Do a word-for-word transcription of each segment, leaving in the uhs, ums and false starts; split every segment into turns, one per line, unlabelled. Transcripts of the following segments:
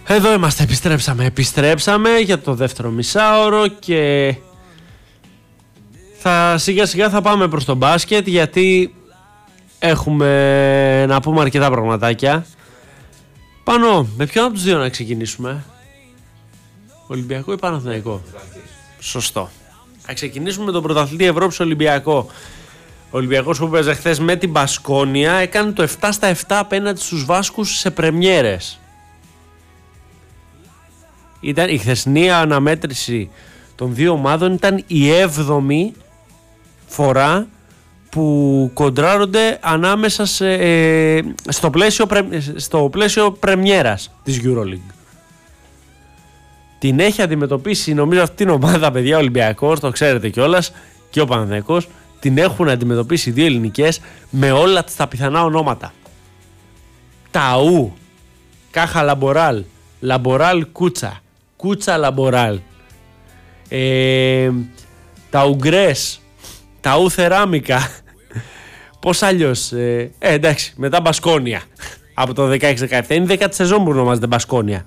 Εδώ είμαστε, επιστρέψαμε, επιστρέψαμε για το δεύτερο μισάωρο και θα σιγά σιγά θα πάμε προς το μπάσκετ, γιατί έχουμε να πούμε αρκετά πραγματάκια. Πάνω, με ποιον από τους δύο να ξεκινήσουμε? Ολυμπιακό ή Παναθηναϊκό? Σωστό. Θα ξεκινήσουμε με τον πρωταθλητή Ευρώπης Ολυμπιακό. Ο Ολυμπιακός που παίζε χθες με την Μπασκόνια έκανε το επτά στα επτά απέναντι στους Βάσκους σε πρεμιέρες. Ήταν η χθεσινή αναμέτρηση των δύο ομάδων, ήταν η έβδομη φορά που κοντράρονται ανάμεσα σε, ε, στο, πλαίσιο, στο πλαίσιο πρεμιέρας της EuroLeague. Την έχει αντιμετωπίσει, νομίζω, αυτή την ομάδα, παιδιά, ο Ολυμπιακός, το ξέρετε κιόλας, και ο Παναθηναϊκός. Την έχουν αντιμετωπίσει οι δύο ελληνικές με όλα τα πιθανά ονόματα. Ταού, Κάχα Λαμποράλ, Λαμποράλ Κούτσα, Κούτσα Λαμποράλ, ε, Ταουγκρές, Ταού Θεράμικα. Πώς αλλιώς, ε, ε, εντάξει, μετά Μπασκόνια από το δεκαέξι δεκαεπτά, είναι η δέκατη σεζόν που ονομάζεται Μπασκόνια.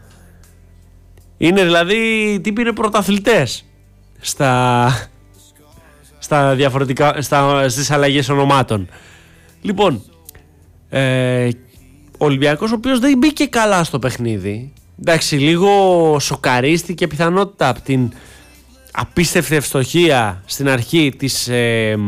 Είναι δηλαδή, τύποι είναι πρωταθλητές στα, στα διαφορετικά, στα, στις αλλαγές ονομάτων. Λοιπόν, ε, ο Ολυμπιακός, ο οποίος δεν μπήκε καλά στο παιχνίδι, εντάξει, λίγο σοκαρίστηκε πιθανότητα από την απίστευτη ευστοχία στην αρχή της ε,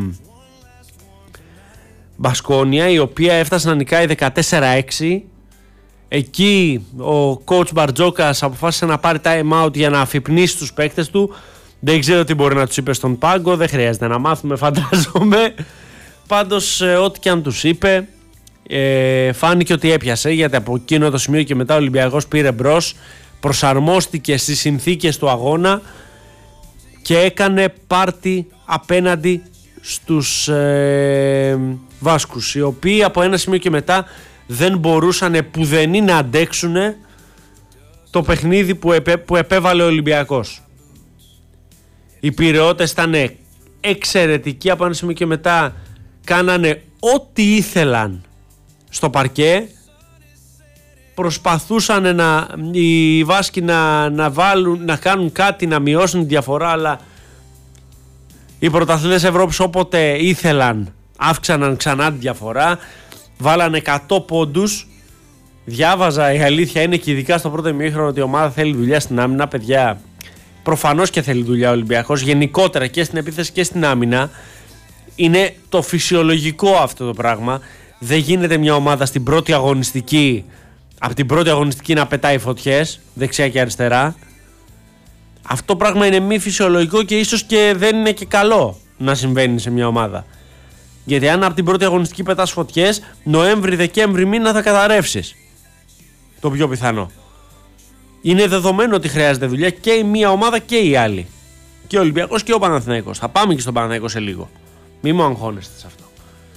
Μπασκόνια, η οποία έφτασε να νικάει δεκατέσσερα έξι. Εκεί ο coach Μπαρτζόκας αποφάσισε να πάρει time out για να αφυπνίσει τους παίκτες του. Δεν ξέρω τι μπορεί να τους είπε στον πάγκο, δεν χρειάζεται να μάθουμε, φαντάζομαι. Πάντως, ό,τι και αν τους είπε, ε, φάνηκε ότι έπιασε, γιατί από εκείνο το σημείο και μετά ο Ολυμπιακός πήρε μπρος, προσαρμόστηκε στις συνθήκες του αγώνα και έκανε πάρτι απέναντι στους ε, Βάσκους, οι οποίοι από ένα σημείο και μετά δεν μπορούσαν επουδενή να αντέξουν το παιχνίδι που, επέ, που επέβαλε ο Ολυμπιακός. Οι Πειραιώτες ήταν εξαιρετικοί, από ένα σημείο και μετά κάνανε ό,τι ήθελαν στο παρκέ. Προσπαθούσαν να, οι Βάσκοι να, να, βάλουν, να κάνουν κάτι, να μειώσουν τη διαφορά, αλλά οι πρωταθλητές Ευρώπης όποτε ήθελαν αύξαναν ξανά τη διαφορά. Βάλανε εκατό πόντους. Διάβαζα, η αλήθεια είναι, και ειδικά στο πρώτο ημίχρονο, ότι η ομάδα θέλει δουλειά στην άμυνα. Παιδιά, προφανώς και θέλει δουλειά ο Ολυμπιακός, γενικότερα και στην επίθεση και στην άμυνα. Είναι το φυσιολογικό αυτό το πράγμα. Δεν γίνεται μια ομάδα στην πρώτη αγωνιστική, από την πρώτη αγωνιστική, να πετάει φωτιές δεξιά και αριστερά. Αυτό το πράγμα είναι μη φυσιολογικό και ίσως και δεν είναι και καλό να συμβαίνει σε μια ομάδα. Γιατί αν από την πρώτη αγωνιστική πετάς φωτιές, Νοέμβρη-Δεκέμβρη μήνα θα καταρρεύσεις. Το πιο πιθανό. Είναι δεδομένο ότι χρειάζεται δουλειά και η μία ομάδα και η άλλη. Και ο Ολυμπιακός και ο Παναθηναϊκός. Θα πάμε και στον Παναθηναϊκό σε λίγο. Μη μου αγχώνεστε σε αυτό.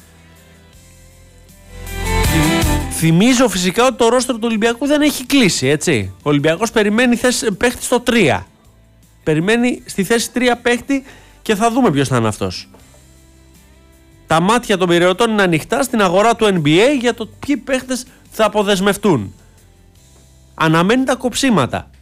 Θυμίζω φυσικά ότι το ρόστερ του Ολυμπιακού δεν έχει κλείσει, έτσι. Ο Ολυμπιακός περιμένει θέση, παίχτη στο τρία. Περιμένει στη θέση τρία παίχτη και θα δούμε ποιος θα είναι αυτός. Τα μάτια των Πειραιωτών είναι ανοιχτά στην αγορά του N B A για το ποιοι παίχτες θα αποδεσμευτούν. Αναμένει τα κοψίματα.